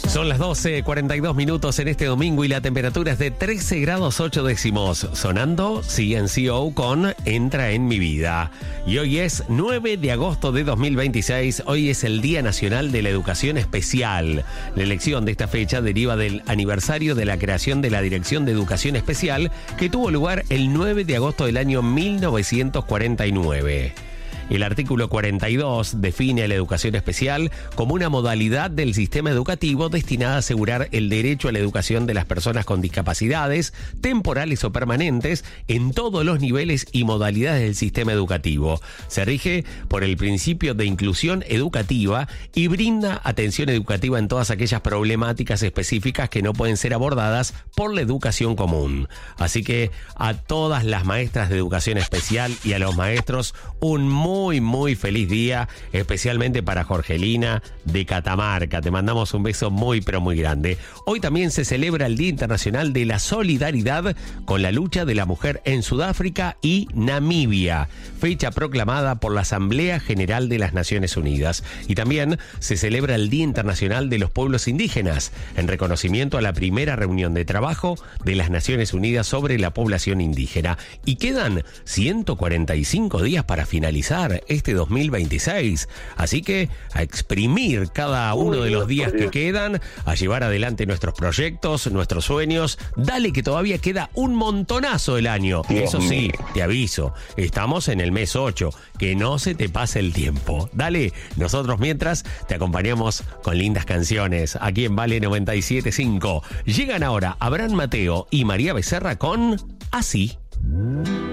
Son las 12:42 en este domingo y la temperatura es de 13 grados 8 décimos. Sonando CNCO con Entra en mi vida. Y hoy es 9 de agosto de 2026. Hoy es el Día Nacional de la Educación Especial. La elección de esta fecha deriva del aniversario de la creación de la Dirección de Educación Especial que tuvo lugar el 9 de agosto del año 1949. El artículo 42 define a la educación especial como una modalidad del sistema educativo destinada a asegurar el derecho a la educación de las personas con discapacidades, temporales o permanentes, en todos los niveles y modalidades del sistema educativo. Se rige por el principio de inclusión educativa y brinda atención educativa en todas aquellas problemáticas específicas que no pueden ser abordadas por la educación común. Así que a todas las maestras de educación especial y a los maestros, un muy feliz día, especialmente para Jorgelina de Catamarca. Te mandamos un beso muy pero muy grande. Hoy también se celebra el Día Internacional de la Solidaridad con la lucha de la mujer en Sudáfrica y Namibia, fecha proclamada por la Asamblea General de las Naciones Unidas. Y también se celebra el Día Internacional de los Pueblos Indígenas, en reconocimiento a la primera reunión de trabajo de las Naciones Unidas sobre la población indígena. Y quedan 145 días para finalizar este 2026. Así que a exprimir cada uno de los días que quedan, a llevar adelante nuestros proyectos, nuestros sueños. Dale que todavía queda un montonazo el año. Eso sí, te aviso, estamos en el mes 8, que no se te pase el tiempo. Dale, nosotros mientras te acompañamos con lindas canciones aquí en Vale 97.5. Llegan ahora Abraham Mateo y María Becerra con Así.